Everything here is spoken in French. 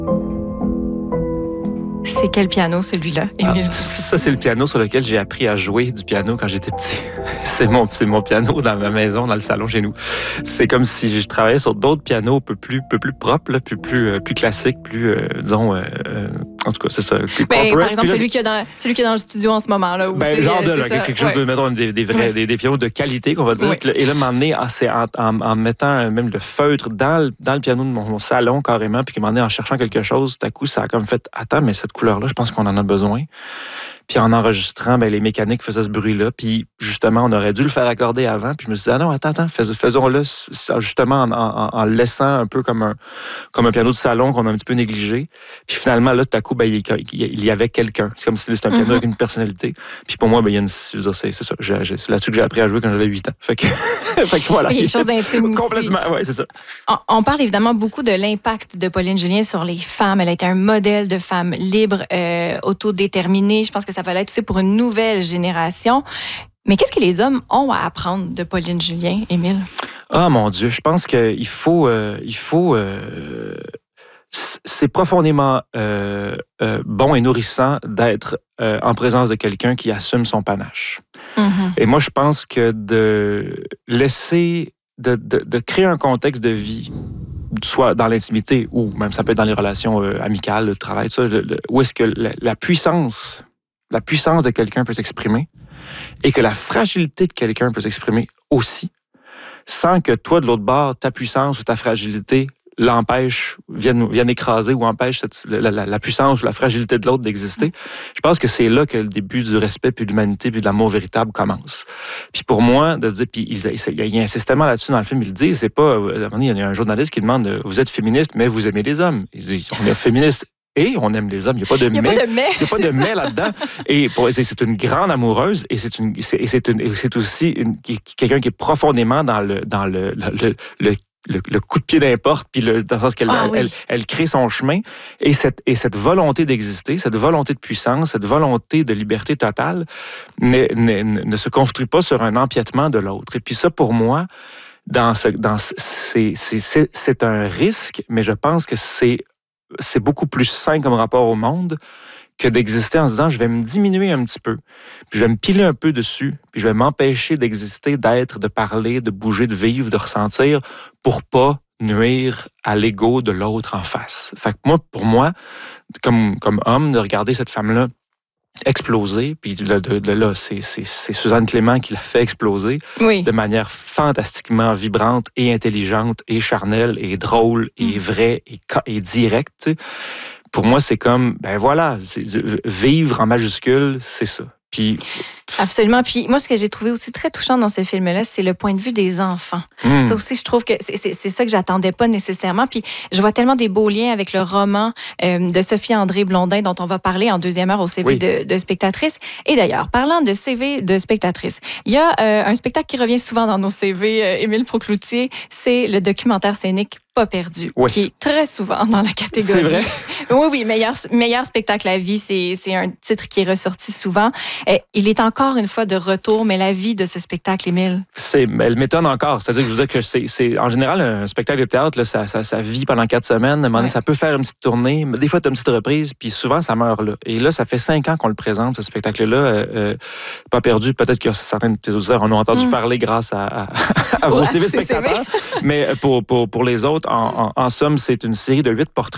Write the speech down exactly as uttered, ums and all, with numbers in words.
C'est quel piano, celui-là, Émile? Ah, ça, c'est le piano sur lequel j'ai appris à jouer du piano quand j'étais petit. C'est mon, c'est mon piano dans ma maison, dans le salon chez nous. C'est comme si je travaillais sur d'autres pianos un peu plus, peu plus propres, là, plus, plus, euh, plus classiques, plus, euh, disons, euh, euh, en tout cas, c'est ça. Ben, par exemple, là, celui, qui est dans, celui qui est dans le studio en ce moment. Là, où ben, genre de, là, quelque chose ouais. de, mettons, des, des, vrais, ouais. des, des pianos de qualité, qu'on va dire. Ouais. Et là, m'emmener en, en, en, en mettant même le feutre dans le, dans le piano de mon, mon salon, carrément, puis m'emmener en cherchant quelque chose, tout à coup, ça a comme fait, attends, mais cette couleur-là, je pense qu'on en a besoin. Puis en enregistrant, ben, les mécaniques faisaient ce bruit-là. Puis justement, on aurait dû le faire accorder avant. Puis je me suis dit, ah non, attends, attends, fais, faisons-le justement en, en, en le laissant un peu comme un, comme un piano de salon qu'on a un petit peu négligé. Puis finalement, là, tout à coup, ben, il, il y avait quelqu'un. C'est comme si c'était un piano mm-hmm. avec une personnalité. Puis pour moi, ben, il y a une, c'est ça. J'ai, j'ai, c'est là-dessus que j'ai appris à jouer quand j'avais huit ans. Fait que, fait que voilà. Il y a quelque chose d'intime aussi. Complètement, oui, c'est ça. On, on parle évidemment beaucoup de l'impact de Pauline Julien sur les femmes. Elle a été un modèle de femme libre, euh, autodéterminée. Je pense que ça va l'être aussi pour une nouvelle génération. Mais qu'est-ce que les hommes ont à apprendre de Pauline Julien, Émile? Ah, mon Dieu, je pense qu'il faut... Euh, il faut euh, c'est profondément euh, euh, bon et nourrissant d'être euh, en présence de quelqu'un qui assume son panache. Mm-hmm. Et moi, je pense que de laisser... de, de, de créer un contexte de vie, soit dans l'intimité ou même ça peut être dans les relations euh, amicales, le travail, tout ça, le, le, où est-ce que la, la puissance... la puissance de quelqu'un peut s'exprimer et que la fragilité de quelqu'un peut s'exprimer aussi, sans que toi, de l'autre bord, ta puissance ou ta fragilité l'empêche, vienne, vienne écraser ou empêche cette, la, la, la puissance ou la fragilité de l'autre d'exister. Je pense que c'est là que le début du respect, puis de l'humanité, puis de l'amour véritable commence. Puis pour moi, de dire, puis il, il, il insistement là-dessus dans le film, il le dit, c'est pas, il y a un journaliste qui demande, vous êtes féministe, mais vous aimez les hommes. Il dit, on est féministe. Et on aime les hommes. Il n'y a pas de mais. Il n'y a pas de mais là-dedans. Et pour, c'est, c'est une grande amoureuse et c'est, une, c'est, c'est, une, c'est aussi une, quelqu'un qui est profondément dans le, dans le, le, le, le, le coup de pied d'importe, puis le, dans le sens qu'elle ah, elle, oui. elle, elle crée son chemin. Et cette, et cette volonté d'exister, cette volonté de puissance, cette volonté de liberté totale ne, ne, ne se construit pas sur un empiètement de l'autre. Et puis ça, pour moi, dans ce, dans ce, c'est, c'est, c'est, c'est un risque, mais je pense que c'est c'est beaucoup plus sain comme rapport au monde que d'exister en se disant, je vais me diminuer un petit peu, puis je vais me piler un peu dessus, puis je vais m'empêcher d'exister, d'être, de parler, de bouger, de vivre, de ressentir, pour pas nuire à l'ego de l'autre en face. Fait que moi, pour moi, comme, comme homme, de regarder cette femme-là exploser, puis de, de, de là, c'est, c'est, c'est Suzanne Clément qui l'a fait exploser oui. de manière fantastiquement vibrante et intelligente et charnelle et drôle et vraie et, et directe. T'sais. Pour moi, c'est comme, ben voilà, c'est, vivre en majuscule, c'est ça. Puis... Absolument. Puis moi, ce que j'ai trouvé aussi très touchant dans ce film-là, c'est le point de vue des enfants. Mm. Ça aussi, je trouve que c'est, c'est, c'est ça que j'attendais pas nécessairement. Puis je vois tellement des beaux liens avec le roman euh, de Sophie-André Blondin, dont on va parler en deuxième heure au C V oui. de, de spectatrice. Et d'ailleurs, parlant de C V de spectatrice, il y a euh, un spectacle qui revient souvent dans nos C V, euh, Émile Procloutier, c'est le documentaire scénique Pas perdu, oui. qui est très souvent dans la catégorie. C'est vrai? Oui, oui, meilleur, meilleur spectacle à vie, c'est, c'est un titre qui est ressorti souvent. Et il est encore une fois de retour, mais la vie de ce spectacle, Émile? C'est, elle m'étonne encore. C'est-à-dire que je vous dis que c'est, c'est en général, un spectacle de théâtre, là, ça, ça, ça vit pendant quatre semaines. À un moment donné, ouais. ça peut faire une petite tournée, mais des fois, tu as une petite reprise, puis souvent, ça meurt là. Et là, ça fait cinq ans qu'on le présente, ce spectacle-là. Euh, euh, pas perdu, peut-être que certains de tes auditeurs en ont entendu mm. parler grâce à, à, à vos ouais, C V spectateurs. Mais pour, pour, pour les autres, en, en, en somme, c'est une série de huit portraits